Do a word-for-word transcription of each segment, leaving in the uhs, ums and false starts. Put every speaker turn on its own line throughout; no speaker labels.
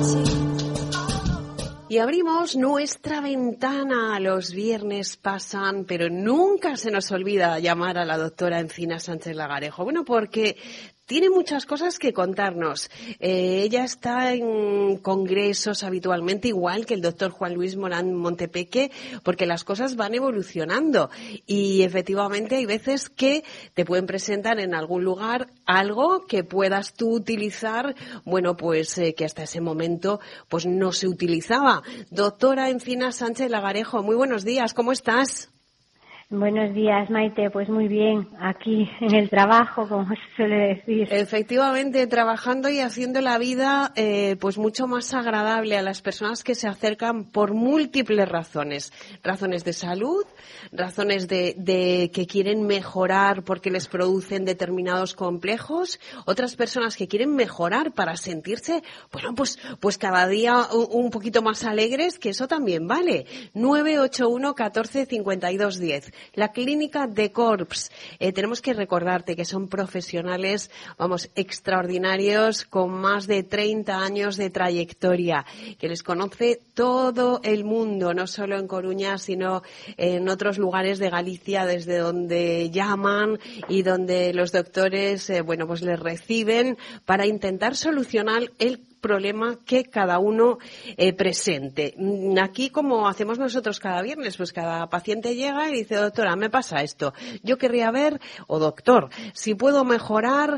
Y abrimos nuestra ventana. Los viernes pasan, pero nunca se nos olvida llamar a la doctora Encina Sánchez Lagarejo. Bueno, porque tiene muchas cosas que contarnos. Eh, ella está en congresos habitualmente, igual que el doctor Juan Luis Morán Montepeque, porque las cosas van evolucionando. Y efectivamente hay veces que te pueden presentar en algún lugar algo que puedas tú utilizar, bueno, pues eh, que hasta ese momento pues no se utilizaba. Doctora Encina Sánchez Lagarejo, muy buenos días, ¿cómo estás?
Buenos días, Maite. Pues muy bien, aquí en el trabajo, como se suele decir.
Efectivamente, trabajando y haciendo la vida eh, pues mucho más agradable a las personas que se acercan por múltiples razones. Razones de salud, razones de, de que quieren mejorar porque les producen determinados complejos, otras personas que quieren mejorar para sentirse, bueno, pues, pues cada día un, un poquito más alegres, que eso también vale. nueve ocho uno, catorce, cincuenta y dos, diez. La clínica de Corps, eh, tenemos que recordarte que son profesionales, vamos, extraordinarios, con más de treinta años de trayectoria, que les conoce todo el mundo, no solo en Coruña, sino en otros lugares de Galicia, desde donde llaman y donde los doctores, eh, bueno, pues les reciben para intentar solucionar el problema que cada uno eh, presente. Aquí, como hacemos nosotros cada viernes, pues cada paciente llega y dice, doctora, me pasa esto. Yo querría ver, o doctor, si puedo mejorar,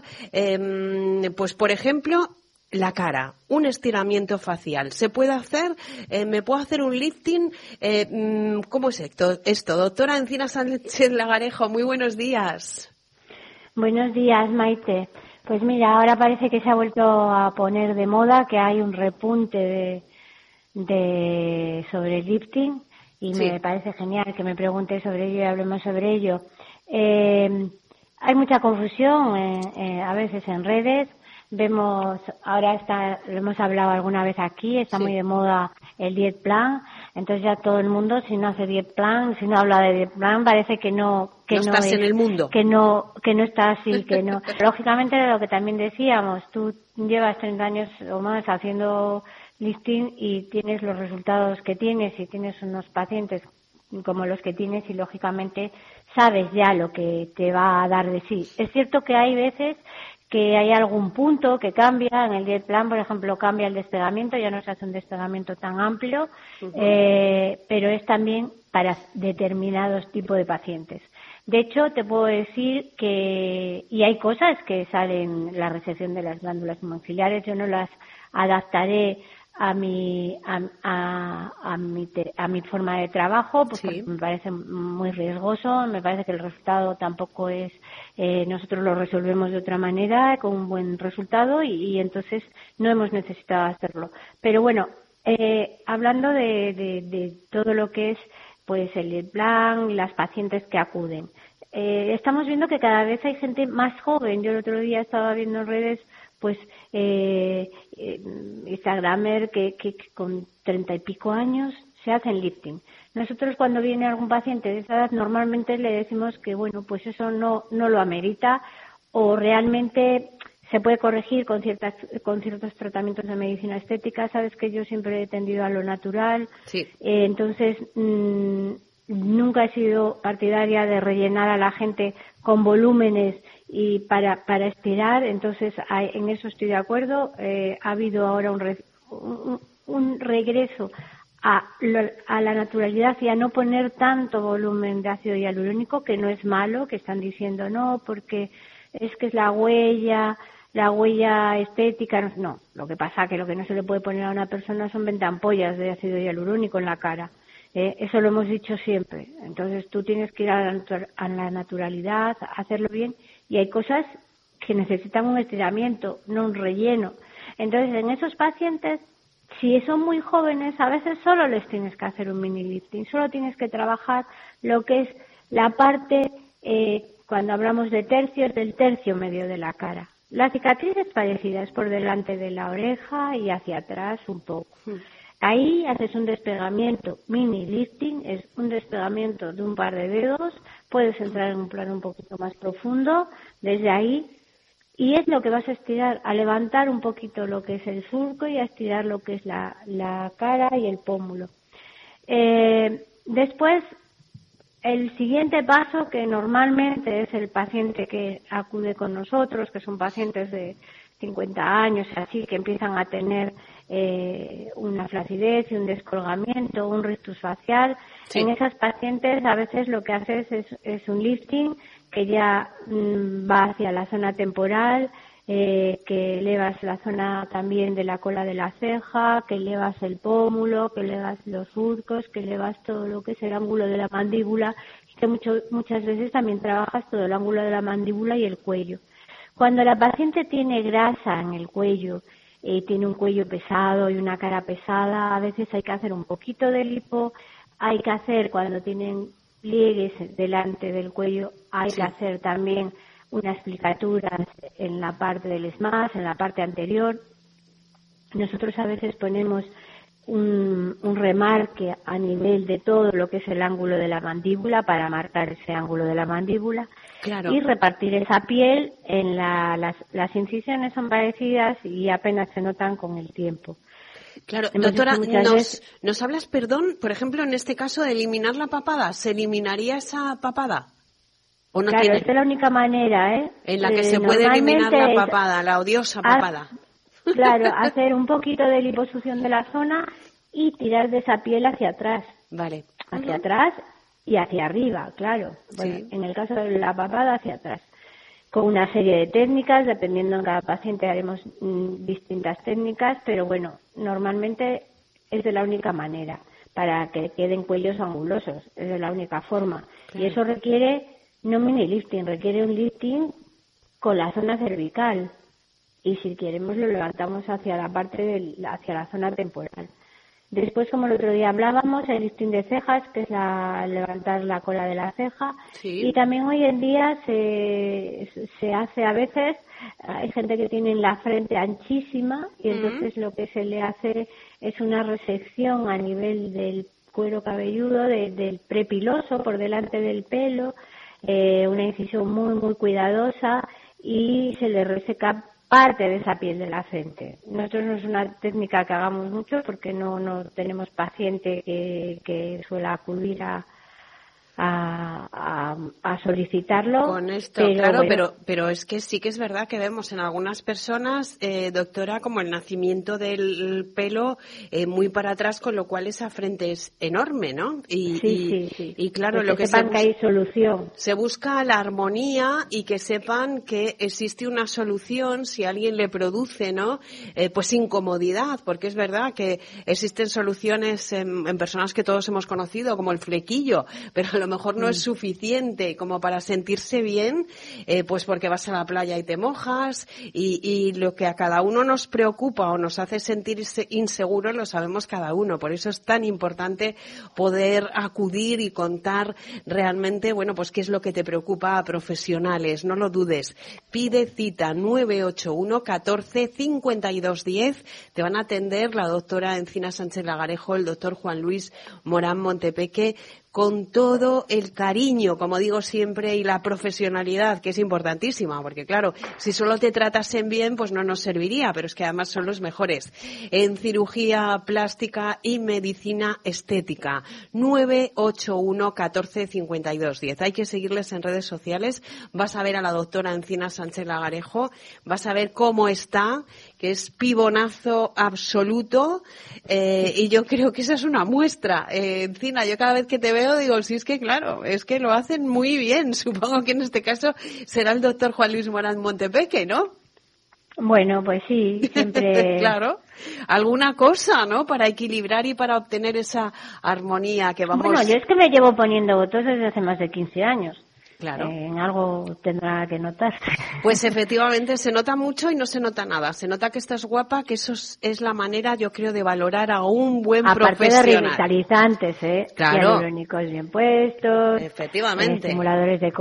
eh, pues por ejemplo, la cara, un estiramiento facial. ¿Se puede hacer? Eh, ¿Me puedo hacer un lifting? Eh, ¿Cómo es esto? Esto, doctora Encina Sánchez Lagarejo, muy buenos días.
Buenos días, Maite. Pues mira, ahora parece que se ha vuelto a poner de moda, que hay un repunte de, de sobre el lifting y sí. Me parece genial que me preguntes sobre ello y hablemos sobre ello. Eh, hay mucha confusión eh, eh, a veces en redes. Vemos, ahora está, lo hemos hablado alguna vez aquí, está sí. muy de moda el diet plan, entonces ya todo el mundo, si no hace diet plan, si no habla de diet plan, parece que no, que
no,
no
estás
es,
en el mundo,
que no, que no está así, que no. Lógicamente, lo que también decíamos, tú llevas treinta años o más haciendo lifting y tienes los resultados que tienes y tienes unos pacientes como los que tienes y lógicamente sabes ya lo que te va a dar de sí. Es cierto que hay veces que hay algún punto que cambia en el diet plan, por ejemplo, cambia el despegamiento, ya no se hace un despegamiento tan amplio, uh-huh. eh, pero es también para determinados tipos de pacientes. De hecho, te puedo decir que, y hay cosas que salen, la resección de las glándulas maxilares, yo no las adaptaré a mi a, a, a mi te, a mi forma de trabajo pues sí. me parece muy riesgoso, me parece que el resultado tampoco es eh, nosotros lo resolvemos de otra manera con un buen resultado y, y entonces no hemos necesitado hacerlo. Pero bueno, eh, hablando de, de, de todo lo que es pues el plan, las pacientes que acuden, eh, estamos viendo que cada vez hay gente más joven. Yo el otro día estaba viendo en redes pues eh, eh, Instagramer que, que, que con treinta y pico años se hacen lifting. Nosotros cuando viene algún paciente de esa edad normalmente le decimos que bueno, pues eso no no lo amerita o realmente se puede corregir con ciertas con ciertos tratamientos de medicina estética. Sabes que yo siempre he tendido a lo natural,
sí.
eh, entonces mmm, nunca he sido partidaria de rellenar a la gente con volúmenes y para para estirar, entonces en eso estoy de acuerdo. Eh, ha habido ahora un, re, un, un regreso a, a la naturalidad y a no poner tanto volumen de ácido hialurónico, que no es malo, que están diciendo no, porque es que es la huella, la huella estética. No, lo que pasa que lo que no se le puede poner a una persona son veinte ampollas de ácido hialurónico en la cara. Eh, eso lo hemos dicho siempre. Entonces tú tienes que ir a la, a la naturalidad, hacerlo bien, y hay cosas que necesitan un estiramiento, no un relleno. Entonces en esos pacientes, si son muy jóvenes, a veces solo les tienes que hacer un mini lifting, solo tienes que trabajar lo que es la parte, eh, cuando hablamos de tercios, del tercio medio de la cara. La cicatriz es parecida, es por delante de la oreja y hacia atrás un poco. Ahí haces un despegamiento, mini lifting, es un despegamiento de un par de dedos, puedes entrar en un plano un poquito más profundo, desde ahí y es lo que vas a estirar, a levantar un poquito lo que es el surco y a estirar lo que es la, la cara y el pómulo. Eh, después, el siguiente paso, que normalmente es el paciente que acude con nosotros, que son pacientes de cincuenta años, así, que empiezan a tener eh, una flacidez y un descolgamiento, un rictus facial. Sí. En esas pacientes a veces lo que haces es, es un lifting que ya mmm, va hacia la zona temporal, eh, que elevas la zona también de la cola de la ceja, que elevas el pómulo, que elevas los surcos, que elevas todo lo que es el ángulo de la mandíbula, y que mucho, muchas veces también trabajas todo el ángulo de la mandíbula y el cuello. Cuando la paciente tiene grasa en el cuello, eh, tiene un cuello pesado y una cara pesada, a veces hay que hacer un poquito de lipo, hay que hacer cuando tienen pliegues delante del cuello, hay sí. que hacer también unas plicaturas en la parte del esmás, en la parte anterior. Nosotros a veces ponemos un, un remarque a nivel de todo lo que es el ángulo de la mandíbula para marcar ese ángulo de la mandíbula. Claro. Y repartir esa piel en la, las, las incisiones son parecidas y apenas se notan con el tiempo.
Claro, Hemos doctora, nos, veces... nos hablas, perdón, por ejemplo, en este caso de eliminar la papada, ¿se eliminaría esa papada? ¿O no
claro,
tiene?
Esta es la única manera, ¿eh?
En la que eh, se puede eliminar la papada, la odiosa papada.
Haz, claro, hacer un poquito de liposucción de la zona y tirar de esa piel hacia atrás.
Vale.
Hacia uh-huh. atrás y hacia arriba, claro. Bueno,
sí.
En el caso de la papada, hacia atrás. Con una serie de técnicas, dependiendo en cada paciente haremos mm, distintas técnicas, pero bueno, normalmente es de la única manera para que queden cuellos angulosos, es de la única forma. Claro. Y eso requiere no mini lifting, requiere un lifting con la zona cervical y si queremos lo levantamos hacia la parte del, hacia la zona temporal. Después, como el otro día hablábamos, el lifting de cejas, que es la, levantar la cola de la ceja. Sí. Y también hoy en día se, se hace a veces, hay gente que tiene la frente anchísima y entonces mm. lo que se le hace es una resección a nivel del cuero cabelludo, de, del prepiloso por delante del pelo, eh, una incisión muy, muy cuidadosa y se le reseca parte de esa piel de la frente. Nosotros no es una técnica que hagamos mucho porque no, no tenemos paciente que, que suele acudir a, a, a, a solicitarlo.
Con esto, pero, claro, bueno. pero pero es que sí que es verdad que vemos en algunas personas, eh, doctora, como el nacimiento del pelo eh, muy para atrás, con lo cual esa frente es enorme, ¿no? Y,
sí,
y,
sí, sí.
y claro,
pues
lo
que,
que
sepan
se
que hay solución.
Se busca la armonía y que sepan que existe una solución si alguien le produce, ¿no? Eh, pues incomodidad, porque es verdad que existen soluciones en, en personas que todos hemos conocido, como el flequillo, pero a lo mejor no mm. es suficiente como para sentirse bien, eh, pues porque vas a la playa y te mojas y, y lo que a cada uno nos preocupa o nos hace sentirse inseguros lo sabemos cada uno. Por eso es tan importante poder acudir y contar realmente, bueno, pues qué es lo que te preocupa a profesionales. No lo dudes. Pide cita nueve ocho uno, catorce, cincuenta y dos, diez. Te van a atender la doctora Encina Sánchez Lagarejo, el doctor Juan Luis Morán Montepeque, con todo el cariño, como digo siempre, y la profesionalidad, que es importantísima, porque claro, si solo te tratasen bien, pues no nos serviría, pero es que además son los mejores. En cirugía plástica y medicina estética, nueve ocho uno, catorce, cincuenta y dos, diez. Hay que seguirles en redes sociales, vas a ver a la doctora Encina Sánchez Lagarejo, vas a ver cómo está, que es pibonazo absoluto, eh, y yo creo que esa es una muestra. Eh, Encina, yo cada vez que te veo digo, sí, es que claro, es que lo hacen muy bien. Supongo que en este caso será el doctor Juan Luis Morán Montepeque, ¿no?
Bueno, pues sí, siempre...
Claro, alguna cosa, ¿no? Para equilibrar y para obtener esa armonía que vamos...
Bueno, yo es que me llevo poniendo botox desde hace más de quince años.
Claro.
Eh, en algo tendrá que notar.
Pues efectivamente se nota mucho y no se nota nada. Se nota que estás guapa, que eso es, es la manera, yo creo, de valorar a un buen
Aparte
profesional.
Aparte de revitalizantes, ¿eh?
Claro.
Hialurónicos bien puestos.
Efectivamente.
Eh, estimuladores de